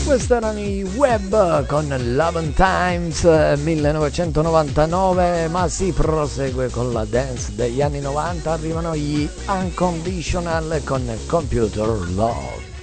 Questi erano i Web con Love and Times 1999, ma si prosegue con la dance degli anni 90, arrivano gli Unconditional con Computer Love.